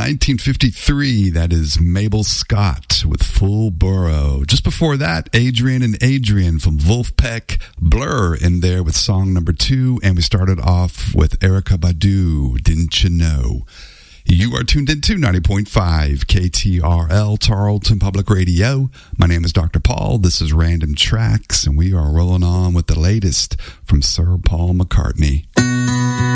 1953, that is Mabel Scott with Full Burrow. Just before that, Adrian and Adrian from Wolfpack, Blur in there with song number 2. And we started off with Erykah Badu, Didn't You Know? You are tuned into 90.5 KTRL, Tarleton Public Radio. My name is Dr. Paul. This is Random Tracks, and we are rolling on with the latest from Sir Paul McCartney.